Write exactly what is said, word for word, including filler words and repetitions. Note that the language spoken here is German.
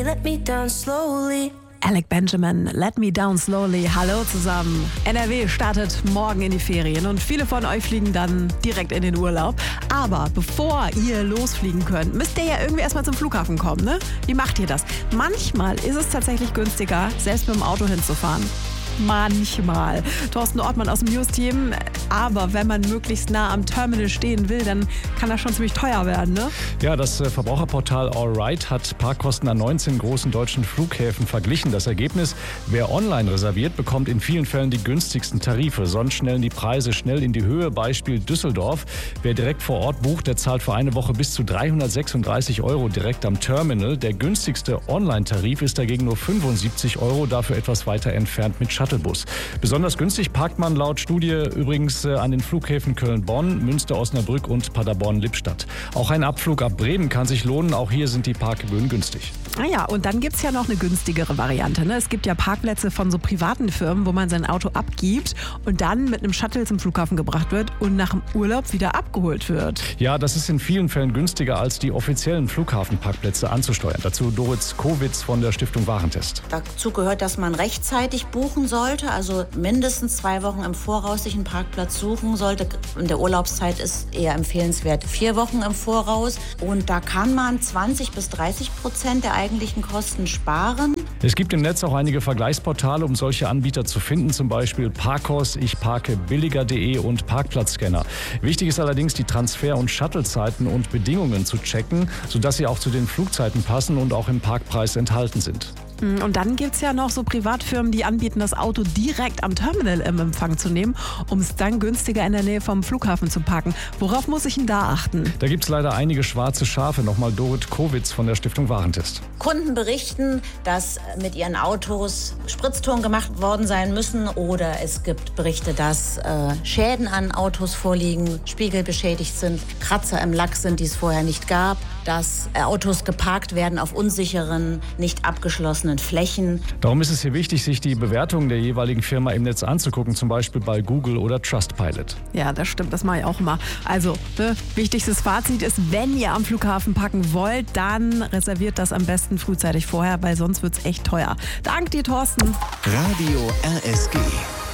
Let me down slowly. Alec Benjamin, Let Me Down Slowly. Hallo zusammen. N R W startet morgen in die Ferien und viele von euch fliegen dann direkt in den Urlaub. Aber bevor ihr losfliegen könnt, müsst ihr ja irgendwie erstmal zum Flughafen kommen, ne? Wie macht ihr das? Manchmal ist es tatsächlich günstiger, selbst mit dem Auto hinzufahren. Manchmal. Thorsten Ortmann aus dem News-Team. Aber wenn man möglichst nah am Terminal stehen will, dann kann das schon ziemlich teuer werden, ne? Ja, das Verbraucherportal AllRide hat Parkkosten an neunzehn großen deutschen Flughäfen verglichen. Das Ergebnis: Wer online reserviert, bekommt in vielen Fällen die günstigsten Tarife. Sonst schnellen die Preise schnell in die Höhe. Beispiel Düsseldorf. Wer direkt vor Ort bucht, der zahlt für eine Woche bis zu dreihundertsechsunddreißig Euro direkt am Terminal. Der günstigste Online-Tarif ist dagegen nur fünfundsiebzig Euro, dafür etwas weiter entfernt mit Shuttlebus. Besonders günstig parkt man laut Studie übrigens an den Flughäfen Köln-Bonn, Münster-Osnabrück und Paderborn-Lippstadt. Auch ein Abflug ab Bremen kann sich lohnen. Auch hier sind die Parkgebühren günstig. Ah ja, und dann gibt es ja noch eine günstigere Variante, ne? Es gibt ja Parkplätze von so privaten Firmen, wo man sein Auto abgibt und dann mit einem Shuttle zum Flughafen gebracht wird und nach dem Urlaub wieder abgeholt wird. Ja, das ist in vielen Fällen günstiger, als die offiziellen Flughafenparkplätze anzusteuern. Dazu Doris Kowitz von der Stiftung Warentest. Dazu gehört, dass man rechtzeitig buchen sollte, also mindestens zwei Wochen im Voraus sich einen Parkplatz suchen sollte. In der Urlaubszeit ist eher empfehlenswert vier Wochen im Voraus. Und da kann man zwanzig bis dreißig Prozent der eigentlichen Kosten sparen. Es gibt im Netz auch einige Vergleichsportale, um solche Anbieter zu finden, zum Beispiel Parkos, ich parke billiger punkt de und Parkplatzscanner. Wichtig ist allerdings, die Transfer- und Shuttlezeiten und Bedingungen zu checken, sodass sie auch zu den Flugzeiten passen und auch im Parkpreis enthalten sind. Und dann gibt es ja noch so Privatfirmen, die anbieten, das Auto direkt am Terminal im Empfang zu nehmen, um es dann günstiger in der Nähe vom Flughafen zu parken. Worauf muss ich denn da achten? Da gibt es leider einige schwarze Schafe. Nochmal Dorit Kowitz von der Stiftung Warentest. Kunden berichten, dass mit ihren Autos Spritztouren gemacht worden sein müssen, oder es gibt Berichte, dass äh, Schäden an Autos vorliegen, Spiegel beschädigt sind, Kratzer im Lack sind, die es vorher nicht gab, dass äh, Autos geparkt werden auf unsicheren, nicht abgeschlossenen Flächen. Darum ist es hier wichtig, sich die Bewertungen der jeweiligen Firma im Netz anzugucken, zum Beispiel bei Google oder Trustpilot. Ja, das stimmt, das mache ich auch immer. Also, ne, wichtigstes Fazit ist, wenn ihr am Flughafen parken wollt, dann reserviert das am besten frühzeitig vorher, weil sonst wird es echt teuer. Danke dir, Thorsten. Radio R S G.